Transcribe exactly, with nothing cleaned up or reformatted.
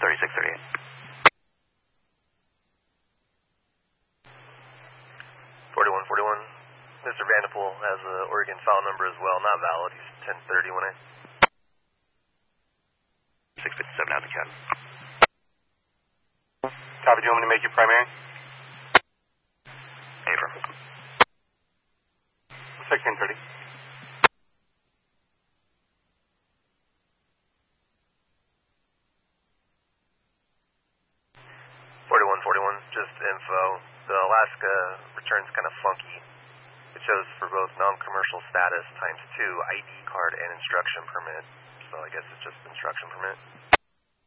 thirty-six thirty-eight. forty-one forty-one. Mister Vanderpool has an Oregon file number as well, not valid. He's ten thirty-one A. six fifty-seven out of the cab. Copy, do you want me to make you primary? Affirm. sixteen thirty. forty-one forty-one, just info. The Alaska return's kind of funky. It shows for both non-commercial status times two, I D card and instruction permit. So I guess it's just instruction permit.